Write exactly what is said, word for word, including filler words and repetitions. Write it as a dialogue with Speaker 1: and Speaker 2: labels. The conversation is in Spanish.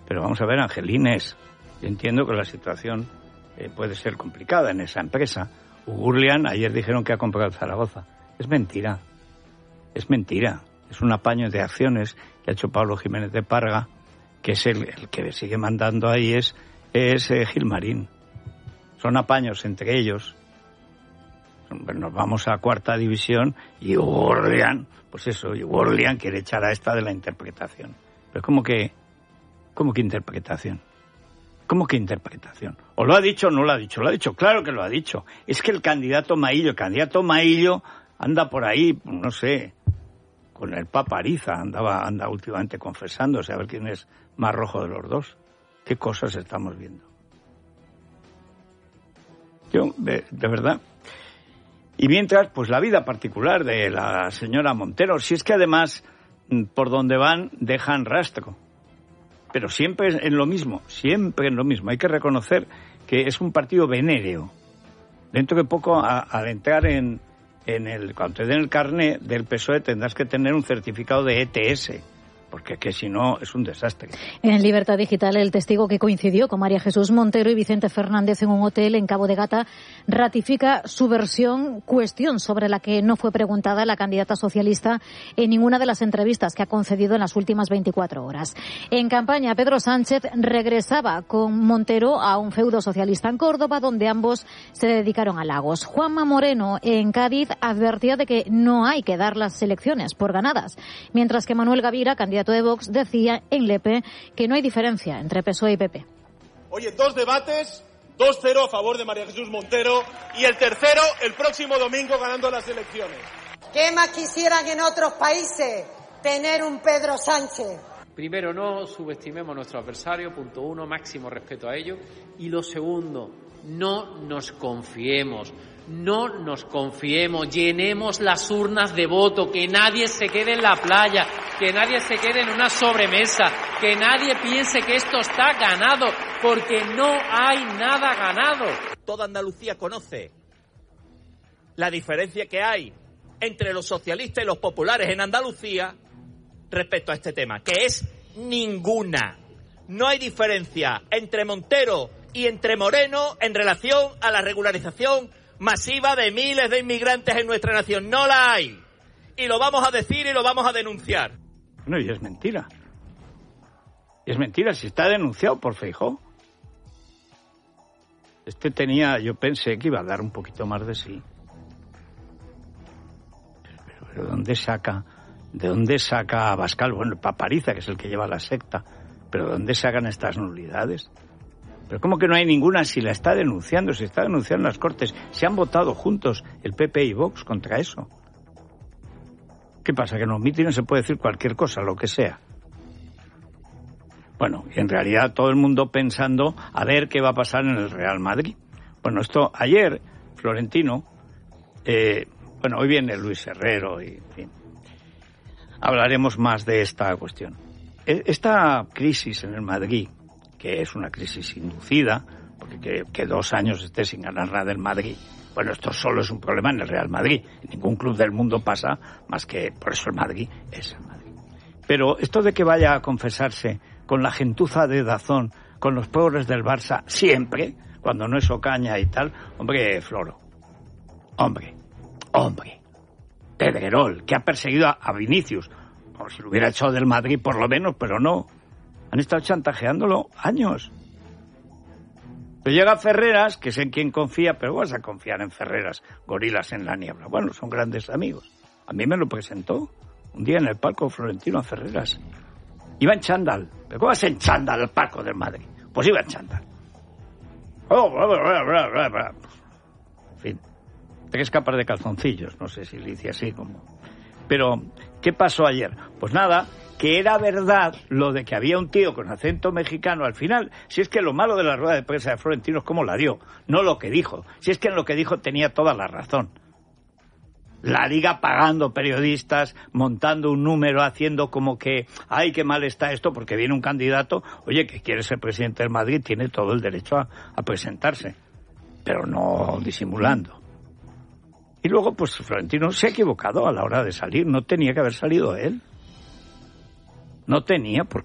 Speaker 1: Pero vamos a ver, Angelines, yo entiendo que la situación eh, puede ser complicada en esa empresa. Ugurlian, ayer dijeron que ha comprado el Zaragoza. Es mentira, es mentira. Es un apaño de acciones que ha hecho Pablo Jiménez de Parga, que es el, el que sigue mandando ahí, es, es eh, Gilmarín. Son apaños entre ellos. Nos vamos a cuarta división y Ugurlian, pues eso, Ugurlian quiere echar a esta de la interpretación. Pero como que, ¿cómo que interpretación? ¿Cómo que interpretación? ¿O lo ha dicho o no lo ha dicho? Lo ha dicho, claro que lo ha dicho. Es que el candidato Maillo, el candidato Maillo anda por ahí, no sé, con el Papa Ariza, andaba, anda últimamente confesándose a ver quién es más rojo de los dos. ¿Qué cosas estamos viendo? Yo, de, de verdad... Y mientras, pues la vida particular de la señora Montero, si es que además, por donde van, dejan rastro. Pero siempre en lo mismo, siempre en lo mismo. Hay que reconocer que es un partido venéreo. Dentro de poco, a, al entrar en, en el, cuando te den el carné del P S O E, tendrás que tener un certificado de E T S. Porque que si no es un desastre.
Speaker 2: En Libertad Digital, el testigo que coincidió con María Jesús Montero y Vicente Fernández en un hotel en Cabo de Gata ratifica su versión, cuestión sobre la que no fue preguntada la candidata socialista en ninguna de las entrevistas que ha concedido en las últimas veinticuatro horas. En campaña, Pedro Sánchez regresaba con Montero a un feudo socialista en Córdoba, donde ambos se dedicaron a Lagos. Juanma Moreno, en Cádiz, advertía de que no hay que dar las elecciones por ganadas, mientras que Manuel Gavira, candidato de Vox, decía en Lepe que no hay diferencia entre P S O E y P P.
Speaker 3: Oye, dos debates, dos cero a favor de María Jesús Montero y el tercero el próximo domingo ganando las elecciones.
Speaker 4: ¿Qué más quisieran en otros países tener un Pedro Sánchez?
Speaker 5: Primero, no subestimemos a nuestro adversario, punto uno, máximo respeto a ellos. Y lo segundo, no nos confiemos. No nos confiemos, llenemos las urnas de voto, que nadie se quede en la playa, que nadie se quede en una sobremesa, que nadie piense que esto está ganado, porque no hay nada ganado.
Speaker 6: Toda Andalucía conoce la diferencia que hay entre los socialistas y los populares en Andalucía respecto a este tema, que es ninguna. No hay diferencia entre Montero y entre Moreno en relación a la regularización masiva de miles de inmigrantes en nuestra nación. No la hay. Y lo vamos a decir y lo vamos a denunciar.
Speaker 1: No, y es mentira. Y es mentira, si está denunciado por Feijóo. Este tenía, yo pensé que iba a dar un poquito más de sí. Pero, pero, pero ¿dónde saca, de dónde saca Abascal? Bueno, el Papa Ariza, que es el que lleva la secta. Pero ¿de dónde sacan estas nulidades? Pero ¿cómo que no hay ninguna si la está denunciando? Si está denunciando en las Cortes. Se han votado juntos el P P y Vox contra eso. ¿Qué pasa? Que en los mítines se puede decir cualquier cosa, lo que sea. Bueno, y en realidad todo el mundo pensando a ver qué va a pasar en el Real Madrid. Bueno, esto ayer, Florentino, eh, bueno, hoy viene Luis Herrero y, en fin, hablaremos más de esta cuestión. Esta crisis en el Madrid, que es una crisis inducida, porque que, que dos años esté sin ganar nada del Madrid, bueno, esto solo es un problema en el Real Madrid. En ningún club del mundo pasa más que, por eso el Madrid es el Madrid. Pero esto de que vaya a confesarse con la gentuza de Dazón, con los pobres del Barça, siempre, cuando no es Ocaña y tal, hombre, Floro, hombre, hombre, Pedrerol, que ha perseguido a, a Vinicius, como si lo hubiera hecho del Madrid por lo menos, pero no. Han estado chantajeándolo años. Pero llega Ferreras, que sé en quién confía, pero vas a confiar en Ferreras, gorilas en la niebla. Bueno, son grandes amigos. A mí me lo presentó un día en el palco Florentino a Ferreras. Iba en chándal. ¿Pero cómo vas en chándal al palco del Madrid? Pues iba en chándal. Oh, bla, bla, bla, bla, bla. En fin, tres capas de calzoncillos. No sé si le hice así como... Pero, ¿qué pasó ayer? Pues nada, que era verdad lo de que había un tío con acento mexicano al final. Si es que lo malo de la rueda de prensa de Florentino es cómo la dio, no lo que dijo. Si es que en lo que dijo tenía toda la razón. La Liga pagando periodistas, montando un número, haciendo como que, ay, qué mal está esto, porque viene un candidato, oye, que quiere ser presidente del Madrid, tiene todo el derecho a, a presentarse, pero no disimulando. Y luego, pues, Florentino se ha equivocado a la hora de salir. No tenía que haber salido él. No tenía, porque